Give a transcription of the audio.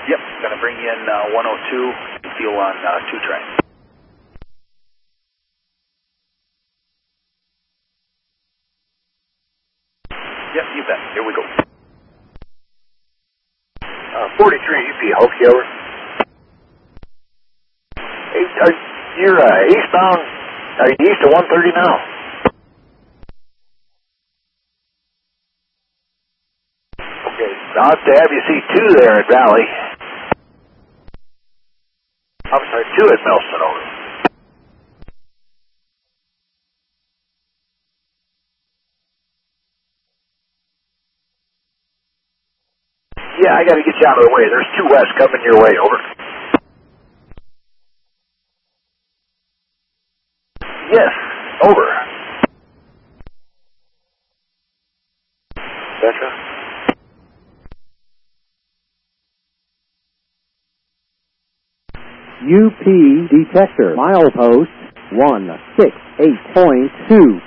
Yep, going to bring you in 102, fuel on 2 train. Yep, you bet. Here we go. 43 UP, Hokey, over. You're eastbound, are you east of 130 now? Okay, I'll have to have you see 2 there at Valley. I'm sorry, 2 at Milston, over. Yeah, I got to get you out of the way. There's 2 west coming your way, over. Yes, over. Petra? UP detector, milepost 168.2.